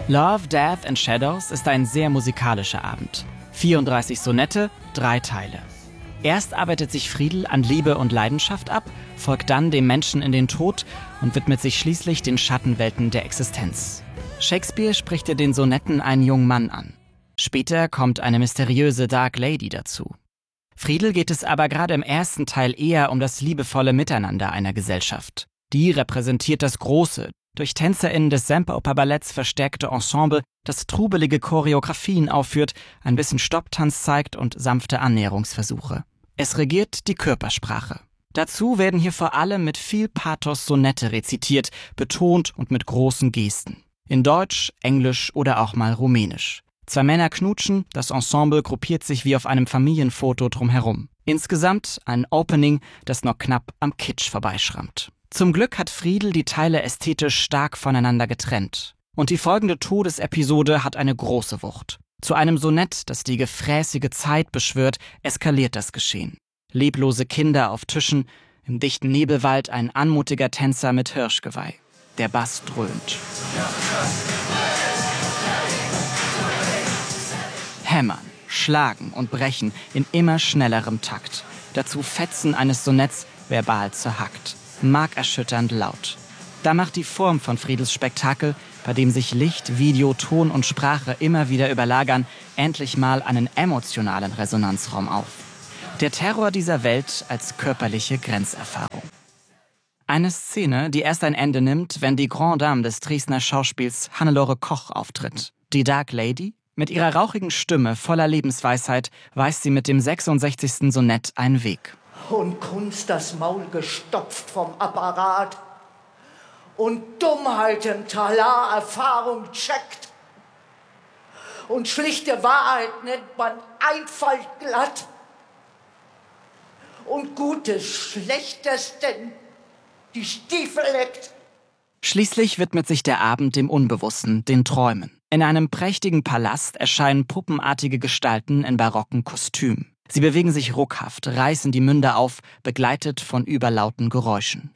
Love, Death and Shadows ist ein sehr musikalischer Abend. 34 Sonette, 3 Teile. Erst arbeitet sich Friedel an Liebe und Leidenschaft ab, folgt dann dem Menschen in den Tod und widmet sich schließlich den Schattenwelten der Existenz. Shakespeare spricht in den Sonetten einen jungen Mann an. Später kommt eine mysteriöse Dark Lady dazu. Friedel geht es aber gerade im ersten Teil eher um das liebevolle Miteinander einer Gesellschaft. Die repräsentiert das Große, durch TänzerInnen des Semperoper-Balletts verstärkte Ensemble, das trubelige Choreografien aufführt, ein bisschen Stopptanz zeigt und sanfte Annäherungsversuche. Es regiert die Körpersprache. Dazu werden hier vor allem mit viel Pathos Sonette rezitiert, betont und mit großen Gesten. In Deutsch, Englisch oder auch mal Rumänisch. 2 Männer knutschen, das Ensemble gruppiert sich wie auf einem Familienfoto drumherum. Insgesamt ein Opening, das noch knapp am Kitsch vorbeischrammt. Zum Glück hat Friedel die Teile ästhetisch stark voneinander getrennt. Und die folgende Todesepisode hat eine große Wucht. Zu einem Sonett, das die gefräßige Zeit beschwört, eskaliert das Geschehen. Leblose Kinder auf Tischen, im dichten Nebelwald ein anmutiger Tänzer mit Hirschgeweih. Der Bass dröhnt. Hämmern, schlagen und brechen in immer schnellerem Takt. Dazu Fetzen eines Sonetts verbal zerhackt. Markerschütternd laut. Da macht die Form von Friedels Spektakel, bei dem sich Licht, Video, Ton und Sprache immer wieder überlagern, endlich mal einen emotionalen Resonanzraum auf. Der Terror dieser Welt als körperliche Grenzerfahrung. Eine Szene, die erst ein Ende nimmt, wenn die Grande Dame des Dresdner Schauspiels Hannelore Koch auftritt. Die Dark Lady? Mit ihrer rauchigen Stimme voller Lebensweisheit weist sie mit dem 66. Sonett einen Weg. Und Kunst das Maul gestopft vom Apparat und Dummheit im Talar Erfahrung checkt. Und schlichte Wahrheit nennt man Einfalt glatt. Und Gutes Schlechtesten die Stiefel leckt. Schließlich widmet sich der Abend dem Unbewussten, den Träumen. In einem prächtigen Palast erscheinen puppenartige Gestalten in barocken Kostümen. Sie bewegen sich ruckhaft, reißen die Münder auf, begleitet von überlauten Geräuschen.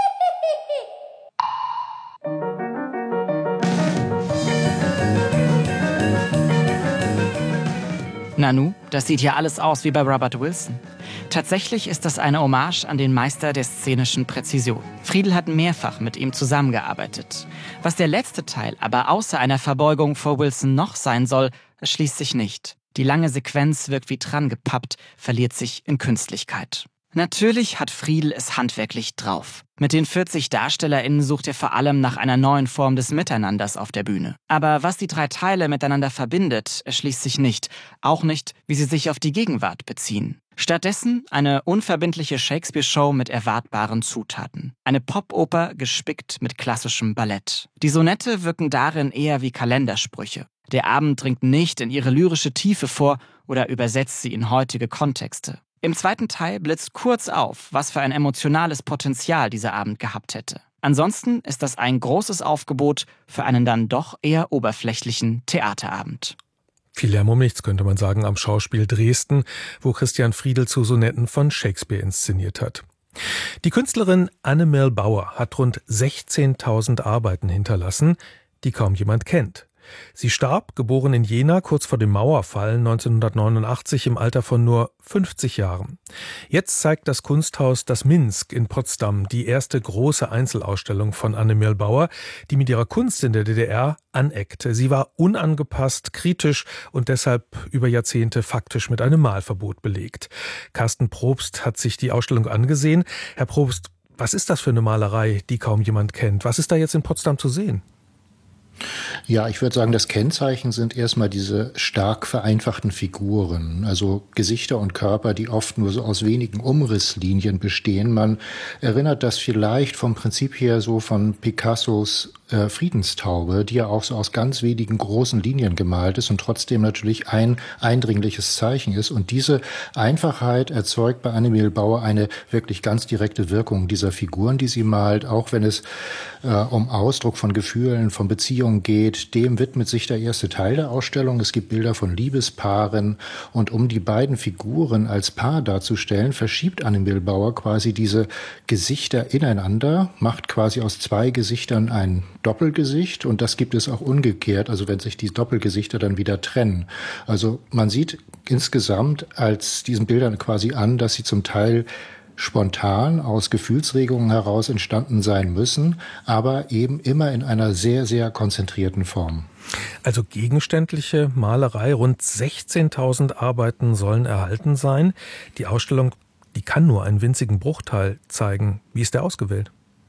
Nanu, das sieht ja alles aus wie bei Robert Wilson. Tatsächlich ist das eine Hommage an den Meister der szenischen Präzision. Friedel hat mehrfach mit ihm zusammengearbeitet. Was der letzte Teil aber außer einer Verbeugung vor Wilson noch sein soll, erschließt sich nicht. Die lange Sequenz wirkt wie dran gepappt, verliert sich in Künstlichkeit. Natürlich hat Friedel es handwerklich drauf. Mit den 40 DarstellerInnen sucht er vor allem nach einer neuen Form des Miteinanders auf der Bühne. Aber was die 3 Teile miteinander verbindet, erschließt sich nicht. Auch nicht, wie sie sich auf die Gegenwart beziehen. Stattdessen eine unverbindliche Shakespeare-Show mit erwartbaren Zutaten. Eine Popoper gespickt mit klassischem Ballett. Die Sonette wirken darin eher wie Kalendersprüche. Der Abend dringt nicht in ihre lyrische Tiefe vor oder übersetzt sie in heutige Kontexte. Im zweiten Teil blitzt kurz auf, was für ein emotionales Potenzial dieser Abend gehabt hätte. Ansonsten ist das ein großes Aufgebot für einen dann doch eher oberflächlichen Theaterabend. Viel Lärm um nichts, könnte man sagen, am Schauspiel Dresden, wo Christian Friedel zu Sonetten von Shakespeare inszeniert hat. Die Künstlerin Annemel Bauer hat rund 16.000 Arbeiten hinterlassen, die kaum jemand kennt. Sie starb, geboren in Jena, kurz vor dem Mauerfall 1989 im Alter von nur 50 Jahren. Jetzt zeigt das Kunsthaus Das Minsk in Potsdam die erste große Einzelausstellung von Annemel Bauer, die mit ihrer Kunst in der DDR aneckte. Sie war unangepasst, kritisch und deshalb über Jahrzehnte faktisch mit einem Malverbot belegt. Carsten Probst hat sich die Ausstellung angesehen. Herr Probst, was ist das für eine Malerei, die kaum jemand kennt? Was ist da jetzt in Potsdam zu sehen? Ja, ich würde sagen, das Kennzeichen sind erstmal diese stark vereinfachten Figuren, also Gesichter und Körper, die oft nur so aus wenigen Umrisslinien bestehen. Man erinnert das vielleicht vom Prinzip her so von Picassos Friedenstaube, die ja auch so aus ganz wenigen großen Linien gemalt ist und trotzdem natürlich ein eindringliches Zeichen ist. Und diese Einfachheit erzeugt bei Annemel Bauer eine wirklich ganz direkte Wirkung dieser Figuren, die sie malt, auch wenn es um Ausdruck von Gefühlen, von Beziehungen geht, steht, dem widmet sich der erste Teil der Ausstellung. Es gibt Bilder von Liebespaaren und um die beiden Figuren als Paar darzustellen, verschiebt Annemil Bauer quasi diese Gesichter ineinander, macht quasi aus zwei Gesichtern ein Doppelgesicht und das gibt es auch umgekehrt, also wenn sich die Doppelgesichter dann wieder trennen. Also man sieht insgesamt als diesen Bildern quasi an, dass sie zum Teil spontan aus Gefühlsregungen heraus entstanden sein müssen, aber eben immer in einer sehr, sehr konzentrierten Form. Also gegenständliche Malerei, rund 16.000 Arbeiten sollen erhalten sein. Die Ausstellung, die kann nur einen winzigen Bruchteil zeigen. Wie ist der ausgewählt?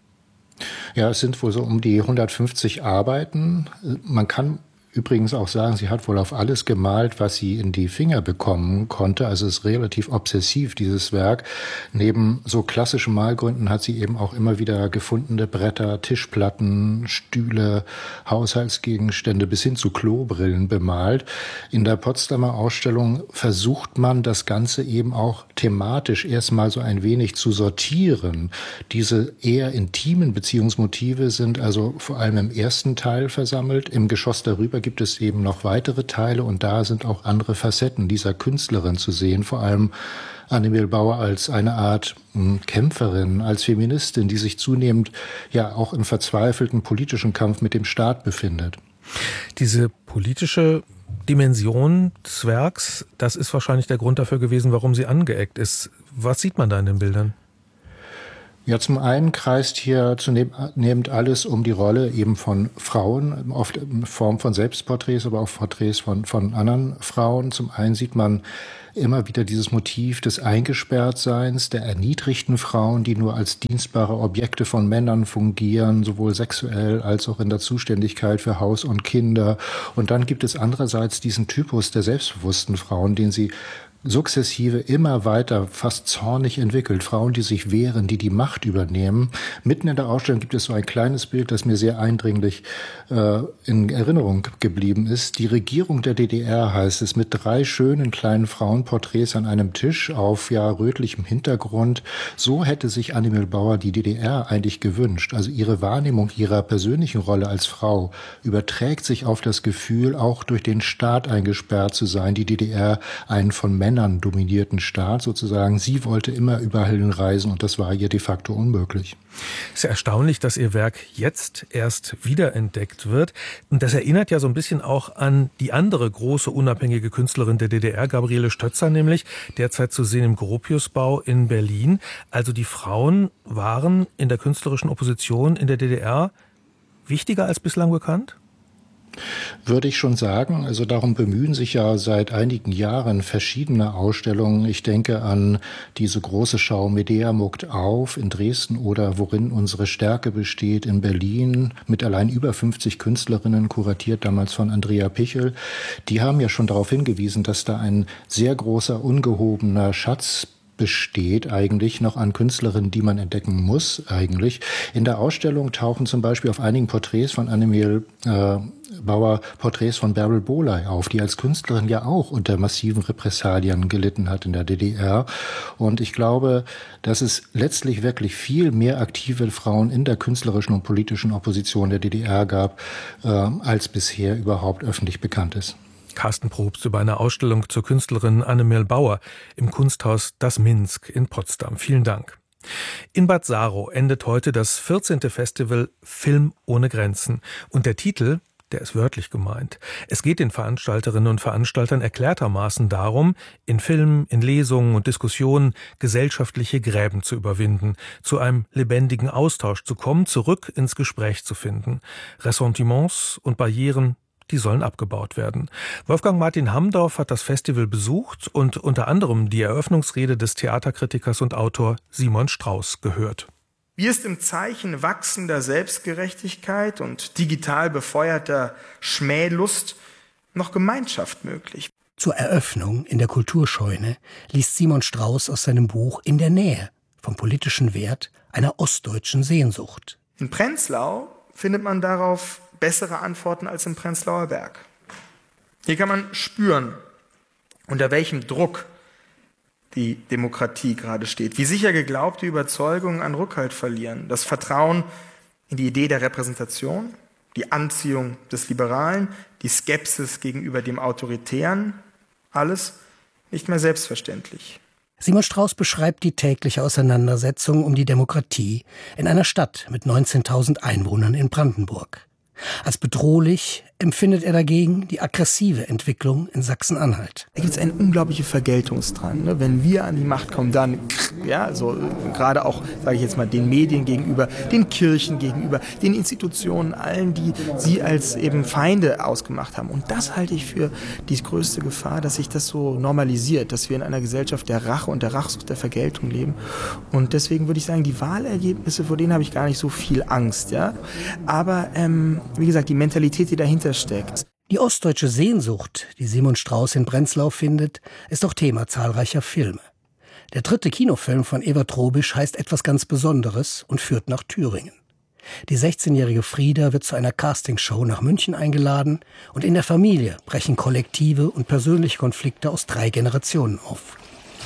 Ja, es sind wohl so um die 150 Arbeiten. Man kann übrigens auch sagen, sie hat wohl auf alles gemalt, was sie in die Finger bekommen konnte. Also es ist relativ obsessiv, dieses Werk. Neben so klassischen Malgründen hat sie eben auch immer wieder gefundene Bretter, Tischplatten, Stühle, Haushaltsgegenstände bis hin zu Klobrillen bemalt. In der Potsdamer Ausstellung versucht man, das Ganze eben auch thematisch erstmal so ein wenig zu sortieren. Diese eher intimen Beziehungsmotive sind also vor allem im ersten Teil versammelt. Im Geschoss darüber gibt es eben noch weitere Teile und da sind auch andere Facetten dieser Künstlerin zu sehen, vor allem Annemil Bauer als eine Art Kämpferin, als Feministin, die sich zunehmend ja auch im verzweifelten politischen Kampf mit dem Staat befindet. Diese politische Dimension des Werks, das ist wahrscheinlich der Grund dafür gewesen, warum sie angeeckt ist. Was sieht man da in den Bildern? Ja, zum einen kreist hier zunehmend alles um die Rolle eben von Frauen, oft in Form von Selbstporträts, aber auch Porträts von anderen Frauen. Zum einen sieht man immer wieder dieses Motiv des Eingesperrtseins, der erniedrigten Frauen, die nur als dienstbare Objekte von Männern fungieren, sowohl sexuell als auch in der Zuständigkeit für Haus und Kinder. Und dann gibt es andererseits diesen Typus der selbstbewussten Frauen, den sie sukzessive immer weiter, fast zornig entwickelt. Frauen, die sich wehren, die die Macht übernehmen. Mitten in der Ausstellung gibt es so ein kleines Bild, das mir sehr eindringlich in Erinnerung geblieben ist. Die Regierung der DDR heißt es, mit 3 schönen kleinen Frauenporträts an einem Tisch auf rötlichem Hintergrund. So hätte sich Annemil Bauer die DDR eigentlich gewünscht. Also ihre Wahrnehmung ihrer persönlichen Rolle als Frau überträgt sich auf das Gefühl, auch durch den Staat eingesperrt zu sein. Die DDR einen von Männern dominierten Staat sozusagen. Sie wollte immer überall hinreisen und das war ihr de facto unmöglich. Es ist ja erstaunlich, dass ihr Werk jetzt erst wiederentdeckt wird. Und das erinnert ja so ein bisschen auch an die andere große unabhängige Künstlerin der DDR, Gabriele Stötzer nämlich, derzeit zu sehen im Gropiusbau in Berlin. Also die Frauen waren in der künstlerischen Opposition in der DDR wichtiger als bislang bekannt? Würde ich schon sagen. Also darum bemühen sich ja seit einigen Jahren verschiedene Ausstellungen. Ich denke an diese große Schau Medea muckt auf in Dresden oder Worin unsere Stärke besteht in Berlin mit allein über 50 Künstlerinnen, kuratiert damals von Andrea Pichel. Die haben ja schon darauf hingewiesen, dass da ein sehr großer, ungehobener Schatz besteht eigentlich noch an Künstlerinnen, die man entdecken muss eigentlich. In der Ausstellung tauchen zum Beispiel auf einigen Porträts von Annemil Bauer Porträts von Beryl Boley auf, die als Künstlerin ja auch unter massiven Repressalien gelitten hat in der DDR. Und ich glaube, dass es letztlich wirklich viel mehr aktive Frauen in der künstlerischen und politischen Opposition der DDR gab, als bisher überhaupt öffentlich bekannt ist. Carsten Probst über eine Ausstellung zur Künstlerin Annemil Bauer im Kunsthaus Das Minsk in Potsdam. Vielen Dank. In Bad Saro endet heute das 14. Festival Film ohne Grenzen. Und der Titel, der ist wörtlich gemeint. Es geht den Veranstalterinnen und Veranstaltern erklärtermaßen darum, in Filmen, in Lesungen und Diskussionen gesellschaftliche Gräben zu überwinden, zu einem lebendigen Austausch zu kommen, zurück ins Gespräch zu finden. Ressentiments und Barrieren, die sollen abgebaut werden. Wolfgang Martin Hamdorf hat das Festival besucht und unter anderem die Eröffnungsrede des Theaterkritikers und Autor Simon Strauß gehört. Wie ist im Zeichen wachsender Selbstgerechtigkeit und digital befeuerter Schmählust noch Gemeinschaft möglich? Zur Eröffnung in der Kulturscheune liest Simon Strauß aus seinem Buch In der Nähe vom politischen Wert einer ostdeutschen Sehnsucht. In Prenzlau findet man darauf bessere Antworten als im Prenzlauer Berg. Hier kann man spüren, unter welchem Druck die Demokratie gerade steht, wie sicher geglaubte Überzeugungen an Rückhalt verlieren, das Vertrauen in die Idee der Repräsentation, die Anziehung des Liberalen, die Skepsis gegenüber dem Autoritären, alles nicht mehr selbstverständlich. Simon Strauß beschreibt die tägliche Auseinandersetzung um die Demokratie in einer Stadt mit 19.000 Einwohnern in Brandenburg. Als bedrohlich empfindet er dagegen die aggressive Entwicklung in Sachsen-Anhalt. Da gibt es einen unglaublichen Vergeltungsdrang. Ne? Wenn wir an die Macht kommen, dann, ja, so gerade auch, sage ich jetzt mal, den Medien gegenüber, den Kirchen gegenüber, den Institutionen, allen, die sie als eben Feinde ausgemacht haben. Und das halte ich für die größte Gefahr, dass sich das so normalisiert, dass wir in einer Gesellschaft der Rache und der Rachsucht, der Vergeltung leben. Und deswegen würde ich sagen, die Wahlergebnisse, vor denen habe ich gar nicht so viel Angst. Ja? Aber wie gesagt, die Mentalität, die dahinter steckt. Die ostdeutsche Sehnsucht, die Simon Strauß in Prenzlau findet, ist auch Thema zahlreicher Filme. Der 3. Kinofilm von Evert Robisch heißt Etwas ganz Besonderes und führt nach Thüringen. Die 16-jährige Frieda wird zu einer Castingshow nach München eingeladen und in der Familie brechen kollektive und persönliche Konflikte aus 3 Generationen auf.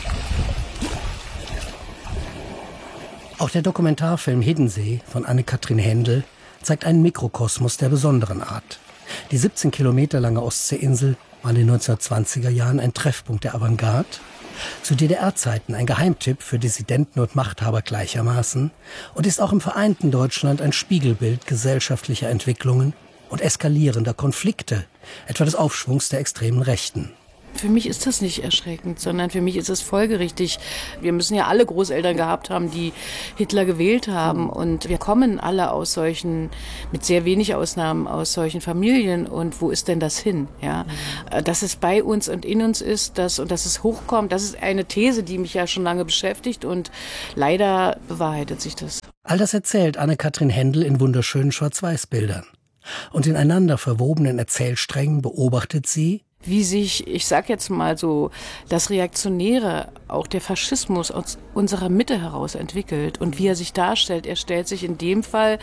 Auch der Dokumentarfilm Hiddensee von Anne-Kathrin Hendel zeigt einen Mikrokosmos der besonderen Art. Die 17 Kilometer lange Ostseeinsel war in den 1920er Jahren ein Treffpunkt der Avantgarde, zu DDR-Zeiten ein Geheimtipp für Dissidenten und Machthaber gleichermaßen und ist auch im vereinten Deutschland ein Spiegelbild gesellschaftlicher Entwicklungen und eskalierender Konflikte, etwa des Aufschwungs der extremen Rechten. Für mich ist das nicht erschreckend, sondern für mich ist es folgerichtig. Wir müssen ja alle Großeltern gehabt haben, die Hitler gewählt haben. Und wir kommen alle aus solchen, mit sehr wenig Ausnahmen, aus solchen Familien. Und wo ist denn das hin? Ja, dass es bei uns und in uns ist, und dass es hochkommt, das ist eine These, die mich ja schon lange beschäftigt. Und leider bewahrheitet sich das. All das erzählt Anne-Kathrin Hendel in wunderschönen Schwarz-Weiß-Bildern. Und in einander verwobenen Erzählsträngen beobachtet sie, wie sich, ich sag jetzt mal so, das Reaktionäre, auch der Faschismus aus unserer Mitte heraus entwickelt und wie er sich darstellt. Er stellt sich in dem Fall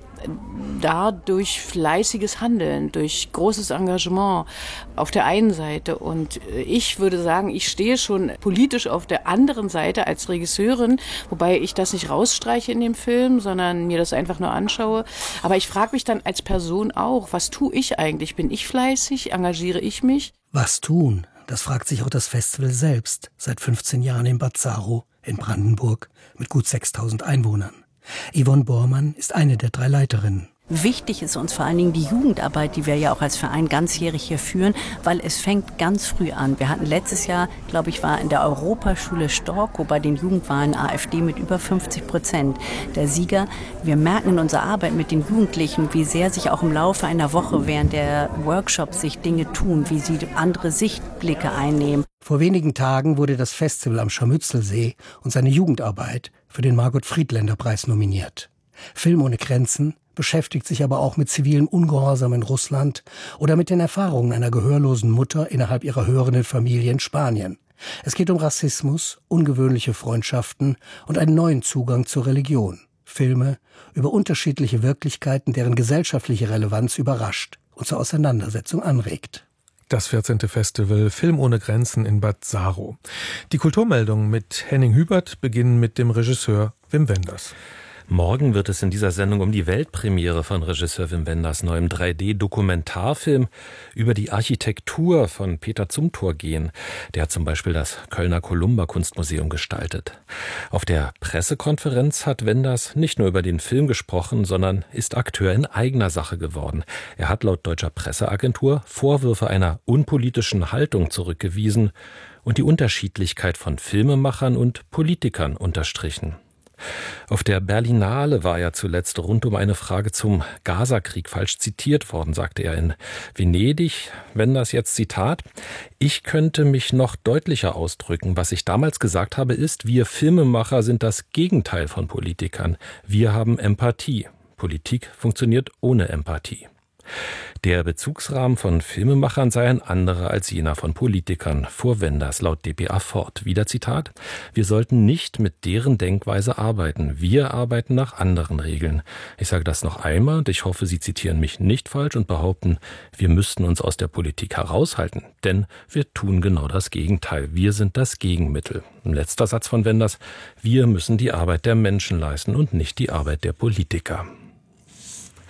dar durch fleißiges Handeln, durch großes Engagement auf der einen Seite. Und ich würde sagen, ich stehe schon politisch auf der anderen Seite als Regisseurin, wobei ich das nicht rausstreiche in dem Film, sondern mir das einfach nur anschaue. Aber ich frage mich dann als Person auch, was tue ich eigentlich? Bin ich fleißig? Engagiere ich mich? Was tun? Das fragt sich auch das Festival selbst, seit 15 Jahren in Bad Saro in Brandenburg mit gut 6.000 Einwohnern. Yvonne Bormann ist eine der 3 Leiterinnen. Wichtig ist uns vor allen Dingen die Jugendarbeit, die wir ja auch als Verein ganzjährig hier führen, weil es fängt ganz früh an. Wir hatten letztes Jahr, glaube ich, war in der Europaschule Storkow bei den Jugendwahlen AfD mit über 50% der Sieger. Wir merken in unserer Arbeit mit den Jugendlichen, wie sehr sich auch im Laufe einer Woche während der Workshops sich Dinge tun, wie sie andere Sichtblicke einnehmen. Vor wenigen Tagen wurde das Festival am Scharmützelsee und seine Jugendarbeit für den Margot-Friedländer-Preis nominiert. Film ohne Grenzen beschäftigt sich aber auch mit zivilem Ungehorsam in Russland oder mit den Erfahrungen einer gehörlosen Mutter innerhalb ihrer hörenden Familie in Spanien. Es geht um Rassismus, ungewöhnliche Freundschaften und einen neuen Zugang zur Religion. Filme über unterschiedliche Wirklichkeiten, deren gesellschaftliche Relevanz überrascht und zur Auseinandersetzung anregt. Das 14. Festival Film ohne Grenzen in Bad Saro. Die Kulturmeldungen mit Henning Hubert beginnen mit dem Regisseur Wim Wenders. Morgen wird es in dieser Sendung um die Weltpremiere von Regisseur Wim Wenders neuem 3D-Dokumentarfilm über die Architektur von Peter Zumthor gehen. Der hat zum Beispiel das Kölner Columba-Kunstmuseum gestaltet. Auf der Pressekonferenz hat Wenders nicht nur über den Film gesprochen, sondern ist Akteur in eigener Sache geworden. Er hat laut deutscher Presseagentur Vorwürfe einer unpolitischen Haltung zurückgewiesen und die Unterschiedlichkeit von Filmemachern und Politikern unterstrichen. Auf der Berlinale war er zuletzt rund um eine Frage zum Gaza-Krieg falsch zitiert worden, sagte er in Venedig. Wenders jetzt Zitat: Ich könnte mich noch deutlicher ausdrücken. Was ich damals gesagt habe, ist, wir Filmemacher sind das Gegenteil von Politikern. Wir haben Empathie. Politik funktioniert ohne Empathie. Der Bezugsrahmen von Filmemachern sei ein anderer als jener von Politikern, fuhr Wenders laut dpa fort. Wieder Zitat: Wir sollten nicht mit deren Denkweise arbeiten. Wir arbeiten nach anderen Regeln. Ich sage das noch einmal und ich hoffe, Sie zitieren mich nicht falsch und behaupten, wir müssten uns aus der Politik heraushalten. Denn wir tun genau das Gegenteil. Wir sind das Gegenmittel. Ein letzter Satz von Wenders: Wir müssen die Arbeit der Menschen leisten und nicht die Arbeit der Politiker.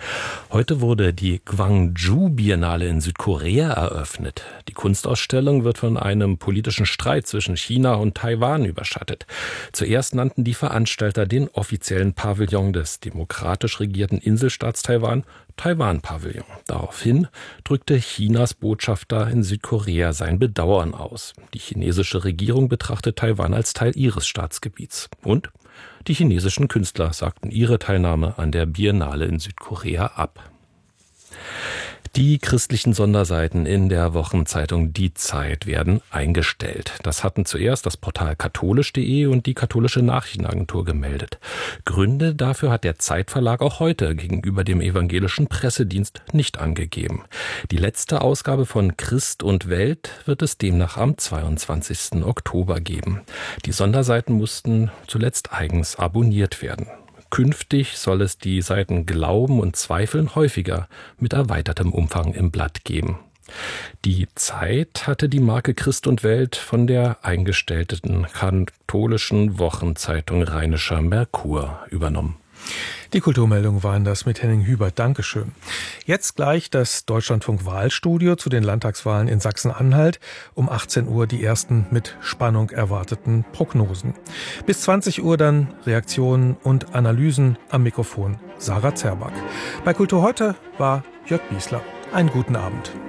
Heute wurde die Gwangju-Biennale in Südkorea eröffnet. Die Kunstausstellung wird von einem politischen Streit zwischen China und Taiwan überschattet. Zuerst nannten die Veranstalter den offiziellen Pavillon des demokratisch regierten Inselstaats Taiwan Taiwan-Pavillon. Daraufhin drückte Chinas Botschafter in Südkorea sein Bedauern aus. Die chinesische Regierung betrachtet Taiwan als Teil ihres Staatsgebiets. Und die chinesischen Künstler sagten ihre Teilnahme an der Biennale in Südkorea ab. Die christlichen Sonderseiten in der Wochenzeitung Die Zeit werden eingestellt. Das hatten zuerst das Portal katholisch.de und die Katholische Nachrichtenagentur gemeldet. Gründe dafür hat der Zeitverlag auch heute gegenüber dem evangelischen Pressedienst nicht angegeben. Die letzte Ausgabe von Christ und Welt wird es demnach am 22. Oktober geben. Die Sonderseiten mussten zuletzt eigens abonniert werden. Künftig soll es die Seiten Glauben und Zweifeln häufiger mit erweitertem Umfang im Blatt geben. Die Zeit hatte die Marke Christ und Welt von der eingestellten katholischen Wochenzeitung Rheinischer Merkur übernommen. Die Kulturmeldungen waren das mit Henning Hubert. Dankeschön. Jetzt gleich das Deutschlandfunk-Wahlstudio zu den Landtagswahlen in Sachsen-Anhalt. Um 18 Uhr die ersten mit Spannung erwarteten Prognosen. Bis 20 Uhr dann Reaktionen und Analysen. Am Mikrofon Sarah Zerback. Bei Kultur heute war Jörg Biesler. Einen guten Abend.